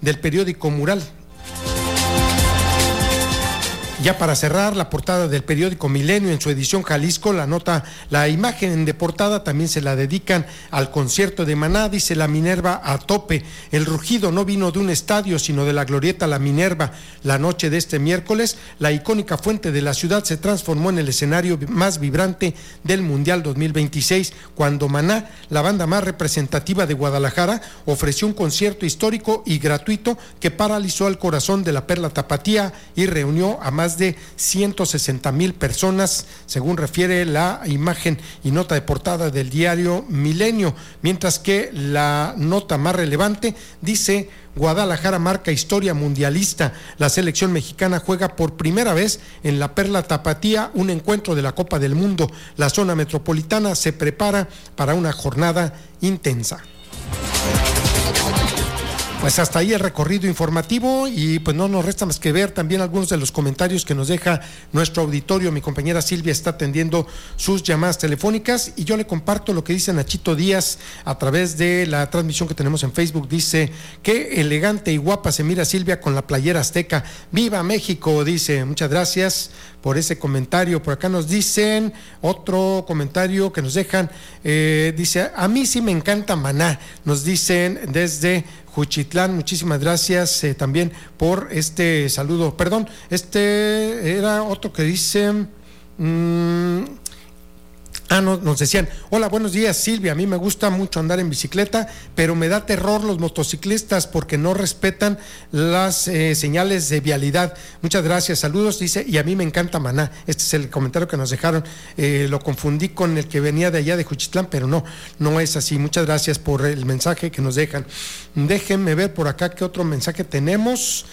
del periódico Mural. Ya para cerrar, la portada del periódico Milenio en su edición Jalisco, la imagen de portada también se la dedican al concierto de Maná. Dice: la Minerva a tope, el rugido no vino de un estadio sino de la glorieta La Minerva. La noche de este miércoles, la icónica fuente de la ciudad se transformó en el escenario más vibrante del Mundial 2026, cuando Maná, la banda más representativa de Guadalajara, ofreció un concierto histórico y gratuito que paralizó al corazón de la perla tapatía y reunió a más de 160,000 personas, según refiere la imagen y nota de portada del diario Milenio, mientras que la nota más relevante dice: Guadalajara marca historia mundialista. La selección mexicana juega por primera vez en la perla tapatía un encuentro de la Copa del Mundo. La zona metropolitana se prepara para una jornada intensa. Pues hasta ahí el recorrido informativo, y pues no nos resta más que ver también algunos de los comentarios que nos deja nuestro auditorio. Mi compañera Silvia está atendiendo sus llamadas telefónicas y yo le comparto lo que dice Nachito Díaz a través de la transmisión que tenemos en Facebook. Dice: qué elegante y guapa se mira Silvia con la playera azteca. ¡Viva México! Dice. Muchas gracias por ese comentario. Por acá nos dicen otro comentario que nos dejan. Dice: a mí sí me encanta Maná. Nos dicen desde Juchitlán. Muchísimas gracias también por este saludo. Perdón, era otro que dice... nos decían: hola, buenos días Silvia, a mí me gusta mucho andar en bicicleta, pero me da terror los motociclistas porque no respetan las señales de vialidad. Muchas gracias, saludos, dice, y a mí me encanta Maná. Este es el comentario que nos dejaron. Lo confundí con el que venía de allá de Juchitlán, pero no es así. Muchas gracias por el mensaje que nos dejan. Déjenme ver por acá qué otro mensaje tenemos.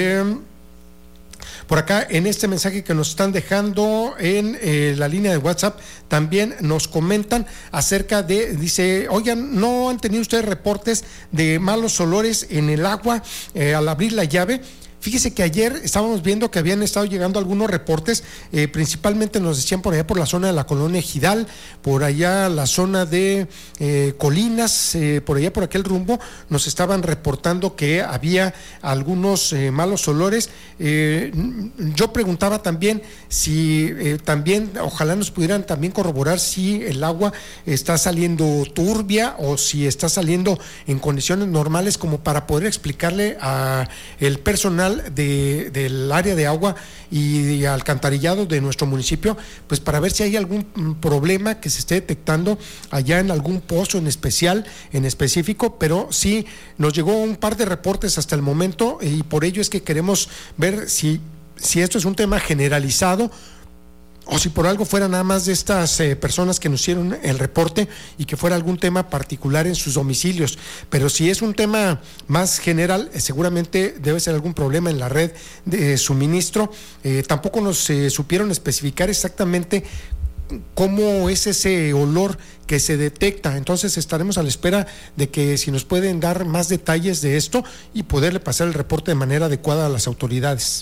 Por acá, en este mensaje que nos están dejando en la línea de WhatsApp, también nos comentan acerca de, dice: oigan, ¿no han tenido ustedes reportes de malos olores en el agua al abrir la llave? Fíjese que ayer estábamos viendo que habían estado llegando algunos reportes, principalmente nos decían por allá por la zona de la colonia Ejidal, por allá la zona de Colinas, por allá por aquel rumbo, nos estaban reportando que había algunos malos olores. Yo preguntaba también si también, ojalá nos pudieran también corroborar si el agua está saliendo turbia o si está saliendo en condiciones normales, como para poder explicarle a el personal del área de agua y alcantarillado de nuestro municipio, pues para ver si hay algún problema que se esté detectando allá en algún pozo en específico, pero sí nos llegó un par de reportes hasta el momento, y por ello es que queremos ver si esto es un tema generalizado o si por algo fuera nada más de estas personas que nos hicieron el reporte y que fuera algún tema particular en sus domicilios. Pero si es un tema más general, seguramente debe ser algún problema en la red de suministro. Tampoco nos supieron especificar exactamente cómo es ese olor que se detecta. Entonces estaremos a la espera de que si nos pueden dar más detalles de esto y poderle pasar el reporte de manera adecuada a las autoridades.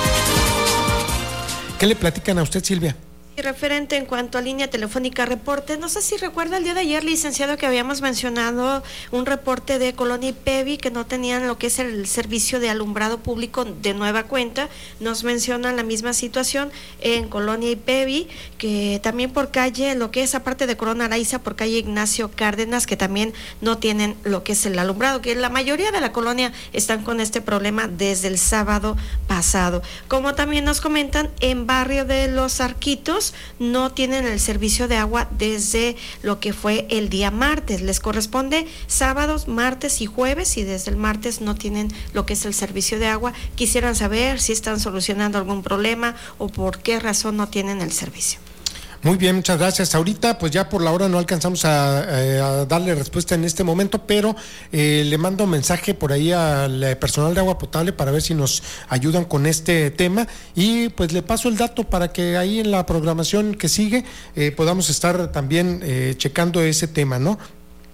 ¿Qué le platican a usted, Silvia? Referente en cuanto a línea telefónica, reporte, no sé si recuerda el día de ayer, licenciado, que habíamos mencionado un reporte de Colonia Ipevi que no tenían lo que es el servicio de alumbrado público de nueva cuenta. Nos mencionan la misma situación en Colonia Ipevi, que también por calle, lo que es aparte de Corona Araiza, por calle Ignacio Cárdenas, que también no tienen lo que es el alumbrado, que la mayoría de la colonia están con este problema desde el sábado pasado. Como también nos comentan, en barrio de Los Arquitos no tienen el servicio de agua desde lo que fue el día martes. Les corresponde sábados, martes y jueves, y desde el martes no tienen lo que es el servicio de agua. Quisieran saber si están solucionando algún problema o por qué razón no tienen el servicio. Muy bien, muchas gracias. Ahorita pues ya por la hora no alcanzamos a darle respuesta en este momento, pero le mando un mensaje por ahí al personal de agua potable para ver si nos ayudan con este tema, y pues le paso el dato para que ahí en la programación que sigue podamos estar también checando ese tema, ¿no?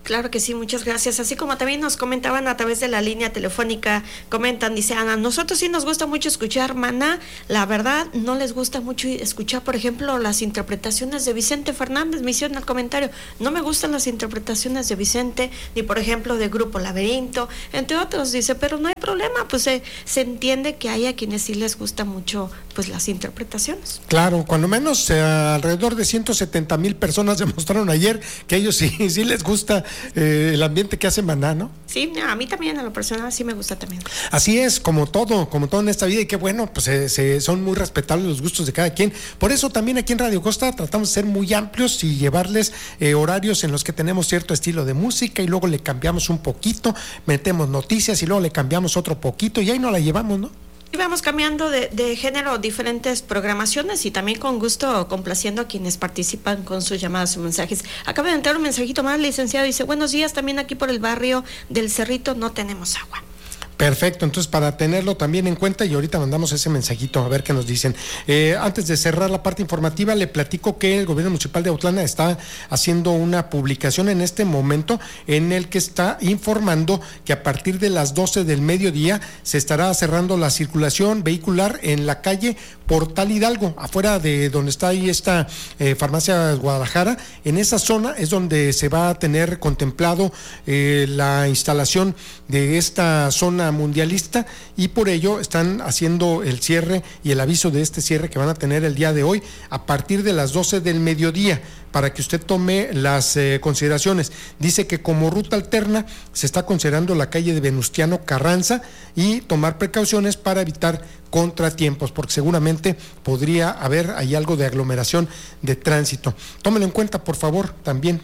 Claro que sí, muchas gracias. Así como también nos comentaban a través de la línea telefónica, comentan, dice Ana, nosotros sí nos gusta mucho escuchar Maná, la verdad no les gusta mucho escuchar, por ejemplo, las interpretaciones de Vicente Fernández, me hicieron el comentario, no me gustan las interpretaciones de Vicente, ni por ejemplo de Grupo Laberinto, entre otros, dice, pero no hay problema, pues se entiende que hay a quienes sí les gusta mucho pues las interpretaciones. Claro, cuando menos alrededor de 170,000 personas demostraron ayer que a ellos sí les gusta el ambiente que hace Maná, ¿no? Sí, a mí también, a lo personal, sí me gusta también. Así es, como todo en esta vida, y qué bueno, pues son muy respetables los gustos de cada quien. Por eso también aquí en Radio Costa tratamos de ser muy amplios y llevarles horarios en los que tenemos cierto estilo de música y luego le cambiamos un poquito, metemos noticias y luego le cambiamos otro poquito y ahí nos la llevamos, ¿no? Y vamos cambiando de género diferentes programaciones y también con gusto complaciendo a quienes participan con sus llamadas y mensajes. Acaba de entrar un mensajito más, licenciado, dice, buenos días, también aquí por el barrio del Cerrito no tenemos agua. Perfecto, entonces para tenerlo también en cuenta y ahorita mandamos ese mensajito a ver qué nos dicen. Antes de cerrar la parte informativa, le platico que el gobierno municipal de Autlán está haciendo una publicación en este momento en el que está informando que a partir de las 12 del mediodía se estará cerrando la circulación vehicular en la calle Portal Hidalgo, afuera de donde está ahí esta farmacia Guadalajara. En esa zona es donde se va a tener contemplado la instalación de esta zona mundialista y por ello están haciendo el cierre y el aviso de este cierre que van a tener el día de hoy a partir de las 12 del mediodía para que usted tome las consideraciones. Dice que como ruta alterna se está considerando la calle de Venustiano Carranza y tomar precauciones para evitar contratiempos, porque seguramente podría haber ahí algo de aglomeración de tránsito. Tómelo en cuenta, por favor, también.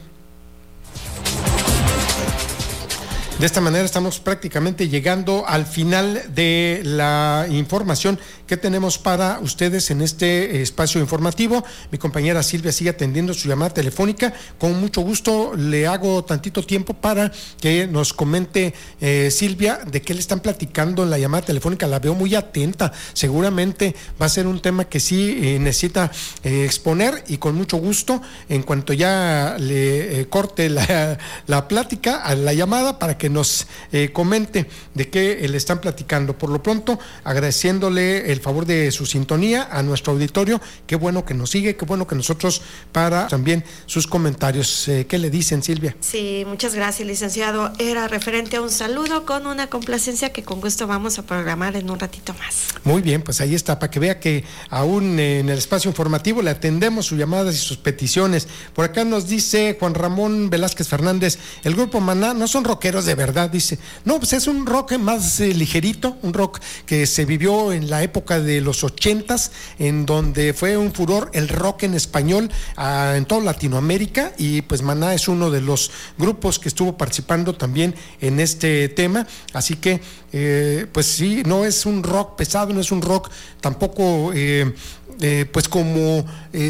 De esta manera estamos prácticamente llegando al final de la información que tenemos para ustedes en este espacio informativo. Mi compañera Silvia sigue atendiendo su llamada telefónica. Con mucho gusto le hago tantito tiempo para que nos comente Silvia de qué le están platicando en la llamada telefónica. La veo muy atenta. Seguramente va a ser un tema que sí necesita exponer y con mucho gusto, en cuanto ya le corte la plática a la llamada para que nos comente de qué le están platicando. Por lo pronto, agradeciéndole el favor de su sintonía a nuestro auditorio. Qué bueno que nos sigue, qué bueno que nosotros para también sus comentarios. ¿Qué le dicen, Silvia? Sí, muchas gracias, licenciado. Era referente a un saludo con una complacencia que con gusto vamos a programar en un ratito más. Muy bien, pues ahí está, para que vea que aún en el espacio informativo le atendemos sus llamadas y sus peticiones. Por acá nos dice Juan Ramón Velázquez Fernández, el grupo Maná no son rockeros de verdad, dice. No, pues es un rock más ligerito, un rock que se vivió en la época de los 80s, en donde fue un furor el rock en español en toda Latinoamérica, y pues Maná es uno de los grupos que estuvo participando también en este tema, así que pues sí, no es un rock pesado, no es un rock tampoco pues como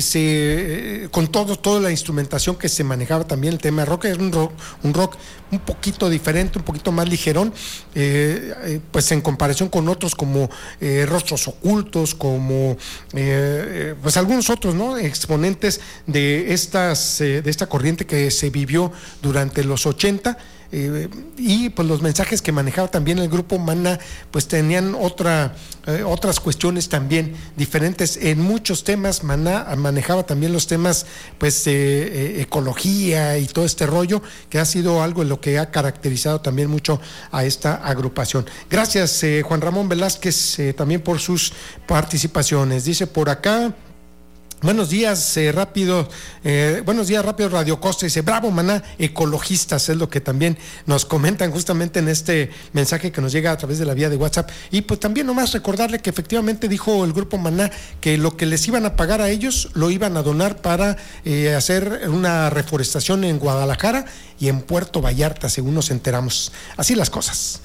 con toda la instrumentación que se manejaba también el tema de rock, es un rock un poquito diferente, un poquito más ligerón, pues en comparación con otros como Rostros Ocultos, como pues algunos otros, ¿no?, exponentes de esta corriente que se vivió durante los 80. Y pues los mensajes que manejaba también el grupo Maná pues tenían otras cuestiones también diferentes en muchos temas. Maná manejaba también los temas pues ecología y todo este rollo, que ha sido algo en lo que ha caracterizado también mucho a esta agrupación. Gracias Juan Ramón Velázquez también por sus participaciones. Dice por acá: buenos días, rápido Radio Costa. Dice, bravo Maná, ecologistas, es lo que también nos comentan justamente en este mensaje que nos llega a través de la vía de WhatsApp. Y pues también nomás recordarle que efectivamente dijo el grupo Maná que lo que les iban a pagar a ellos lo iban a donar para hacer una reforestación en Guadalajara y en Puerto Vallarta, según nos enteramos. Así las cosas.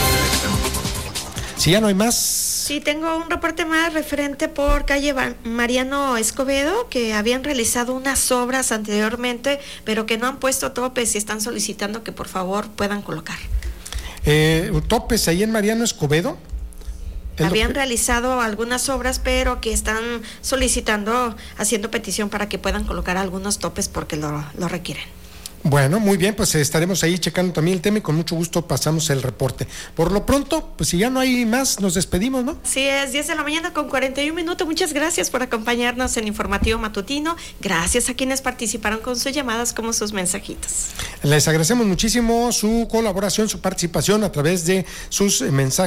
Si ya no hay más. Sí, tengo un reporte más referente por calle Mariano Escobedo, que habían realizado unas obras anteriormente, pero que no han puesto topes y están solicitando que por favor puedan colocar. ¿Topes ahí en Mariano Escobedo? Habían realizado algunas obras, pero que están solicitando, haciendo petición para que puedan colocar algunos topes porque lo requieren. Bueno, muy bien, pues estaremos ahí checando también el tema y con mucho gusto pasamos el reporte. Por lo pronto, pues si ya no hay más, nos despedimos, ¿no? Sí, es 10 de la mañana con 41 minutos. Muchas gracias por acompañarnos en Informativo Matutino. Gracias a quienes participaron con sus llamadas como sus mensajitos. Les agradecemos muchísimo su colaboración, su participación a través de sus mensajes.